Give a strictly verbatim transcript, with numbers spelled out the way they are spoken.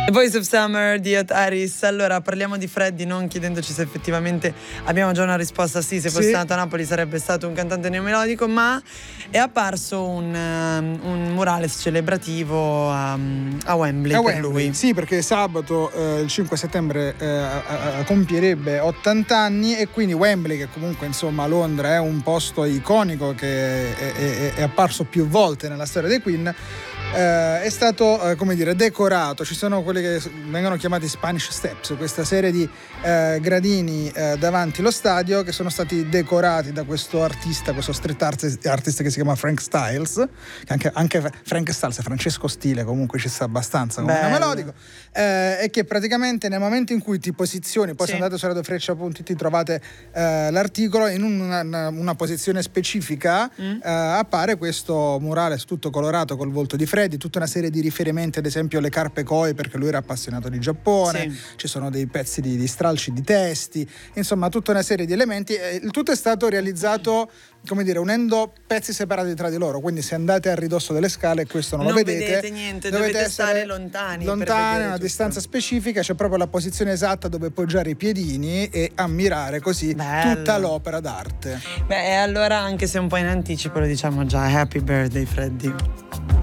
Voice of Summer di Ot Harris. Allora parliamo di Freddie non chiedendoci se effettivamente abbiamo già una risposta sì, se fosse Sì. nato a Napoli sarebbe stato un cantante neomelodico, ma è apparso un, um, un murales celebrativo a, a Wembley A per Wembley, lui. sì, perché sabato eh, il cinque settembre eh, a- a- compierebbe ottanta anni e quindi Wembley, che comunque insomma a Londra è un posto iconico che è, è- è apparso più volte nella storia dei Queen, eh, è stato eh, come dire decorato. Ci sono quelli che vengono chiamati Spanish Steps, questa serie di eh, gradini eh, davanti allo stadio che sono stati decorati da questo artista, questo street artist, artist che si chiama Frank Styles, che anche, anche Frank Styles è Francesco Stile, comunque ci sta abbastanza come Bello. melodico, eh, e che praticamente nel momento in cui ti posizioni, poi Sì. se andate su radio freccia punto it trovate eh, l'articolo, in una, una, una posizione specifica Mm. eh, appare questo murale tutto colorato col volto di Freddy, tutta una serie di riferimenti, ad esempio le carpe koi, perché lui era appassionato di Giappone, Sì. ci sono dei pezzi di, di stralci di testi, insomma tutta una serie di elementi. eh, Il tutto è stato realizzato, come dire, unendo pezzi separati tra di loro, quindi se andate a ridosso delle scale questo non, Non lo vedete, vedete niente, dovete essere stare lontani per lontani, vedere a una tutto. distanza specifica, c'è proprio la posizione esatta dove poggiare i piedini e ammirare così Bello. tutta l'opera d'arte. Beh, e allora anche se un po' in anticipo lo diciamo già, Happy Birthday Freddie.